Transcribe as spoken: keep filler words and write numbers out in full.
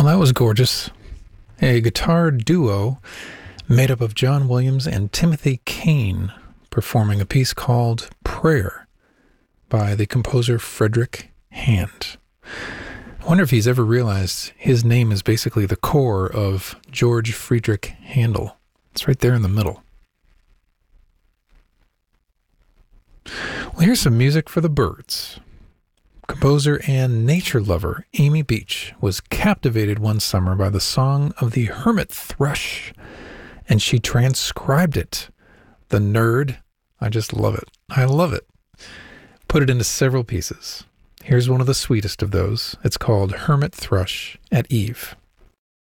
that was gorgeous. A guitar duo made up of John Williams and Timothy Kane performing a piece called Prayer by the composer Frederick Hand. I wonder if he's ever realized his name is basically the core of George Friedrich Handel. It's right there in the middle. Well, here's some music for the birds. Composer and nature lover Amy Beach was captivated one summer by the song of the hermit thrush, and she transcribed it. The nerd, I just love it. I love it. Put it into several pieces. Here's one of the sweetest of those. It's called Hermit Thrush at Eve.